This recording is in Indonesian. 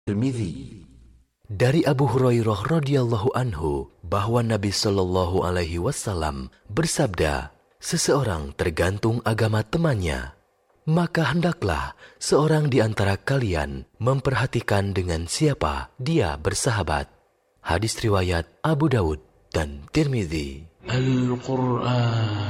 Tirmidzi. Dari Abu Hurairah radhiyallahu anhu bahwa Nabi Shallallahu alaihi wasallam bersabda, seseorang tergantung agama temannya, maka hendaklah seorang di antara kalian memperhatikan dengan siapa dia bersahabat. Hadis riwayat Abu Dawud dan Tirmidzi. Al-Quran.